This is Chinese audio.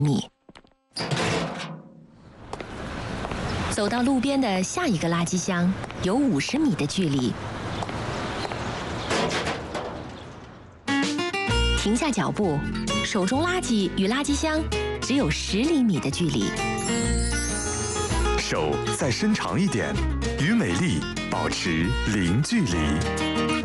你。走到路边的下一个垃圾箱，有50米的距离。停下脚步，手中垃圾与垃圾箱只有10厘米的距离。 手再伸长一点，与美丽保持零距离。